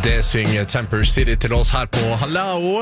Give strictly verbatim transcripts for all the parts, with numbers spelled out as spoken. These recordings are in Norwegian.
Det synger Temper City til oss her på Hallo.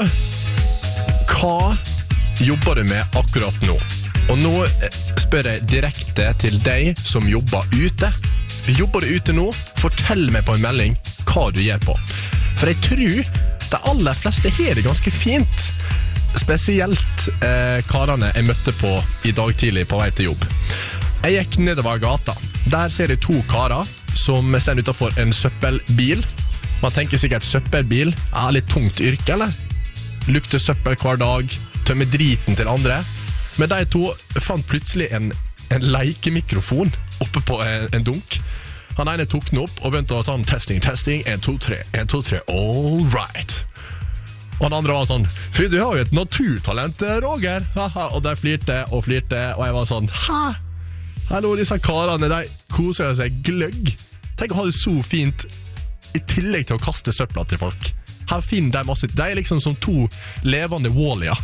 Hva jobber du med akkurat nå? Og nå spør jeg direkte til deg som jobber ute. Jobber du ute nå? Fortell meg på en melding hva du gjør på. For jeg tror de aller fleste har det ganske fint. Spesielt eh, karene jeg møtte på i dag tidlig på vei til jobb. Jeg gikk nedover gata. Der ser jeg to karer som sender utenfor en søppelbil. Man tenker sikkert søppelbil er litt tungt yrke, eller? Lukter søppel hver dag, tømmer driten til andre. Men de to fant plutselig en, en leikemikrofon oppe på en, en dunk. Han ene tok den opp og begynte å ta en testing, testing, en, to, tre, en, to, tre, all right. Og den andre var sånn, fy, du har jo et naturtalent, Roger. Haha, og de flirte og flirte, og jeg var sånn, hæ? Hallo, disse karene, de koser seg gløgg. Tenk å ha det så fint i tillegg til å kaste søppla til folk. Her finner de masse, de er liksom som to levende Wall-E'er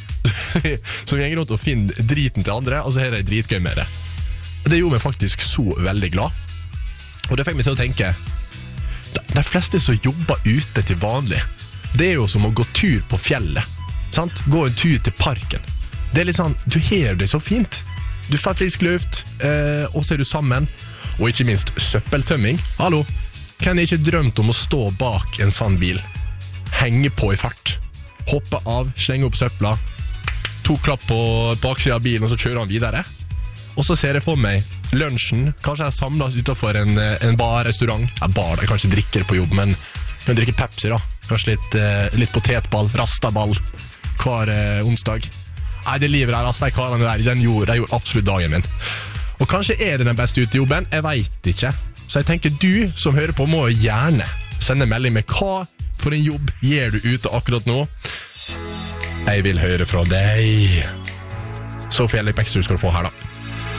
som gjenger rundt og finner driten til andre, og så er de dritgøy med det. Det gjorde meg faktisk så veldig glad. Og det fikk meg til å tenke, de, de fleste som jobber ute til vanlig, det er jo som å gå tur på fjellet, sant? Gå en tur til parken. Det er litt sånn, du har det så fint. Du får frisk luft, eh, og så er du sammen. Og ikke minst søppeltømming. Hallo, kan jeg ikke drømt om å stå bak en sånn bil, henge på i fart, hoppe av, slenge opp søppla, to klapp på baksiden av bilen, og så kjører han videre. Og så ser jeg for meg lunsjen, kanskje jeg samles utenfor en, en bar, restaurant. Ja, bar, jeg kan ikke drikke på jobb, men jeg kan drikke Pepsi da. Kanskje litt, eh, litt potetball, rastaball hver eh, onsdag. Nei, det livet der, altså, de karene der, den gjorde, de gjorde absolutt dagen min. Og kanskje er det den beste utejobben, jeg vet ikke. Så jeg tenker, du som hører på må gjerne sende melding med hva for en jobb gjør du ute akkurat nå. Jeg vil høre fra deg. Sofie Ellik Beksrud skal du få her da.